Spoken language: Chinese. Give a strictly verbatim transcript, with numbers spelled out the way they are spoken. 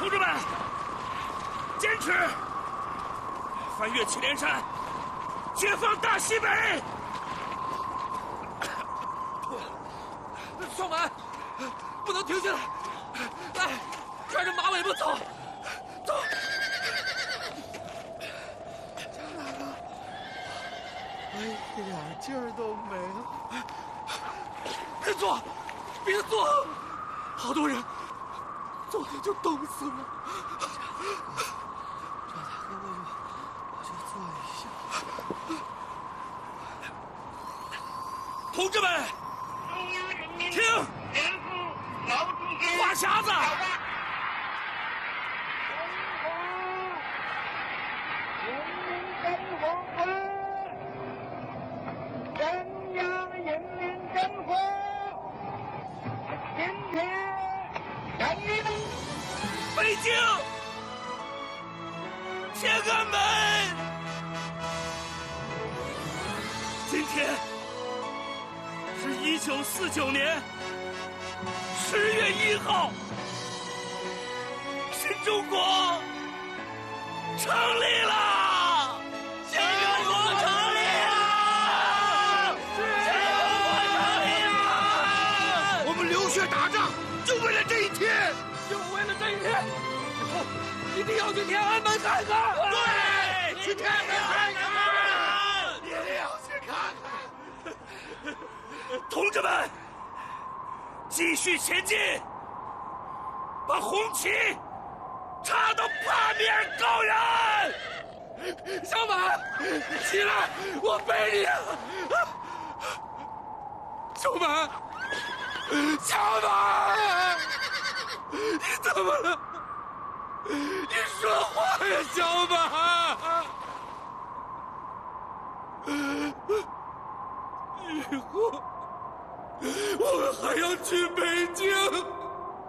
同志们，坚持！翻越祁连山，解放大西北！ 小满，不能停下来！来，拽着马尾巴走，走！ 哎，一点劲儿都没了。 别坐，别坐！好多人昨天就冻死了。 这才喝过去，我就坐一下。 同志们，听，话匣子。北京，天安门！今天是一九四九年十月一号，新中国成立了！新中国成立了！新中国成立了！ 我们流血打仗，就为了这一天。 就为了这一天，以后一定要去天安门看看。 对，去天安门看看，一定要去看看。 同志们，继续前进，把红旗插到八面高原。 小满，起来，我背你。小满，小满。你怎么了？你说话呀，小满！以后我们还要去北京。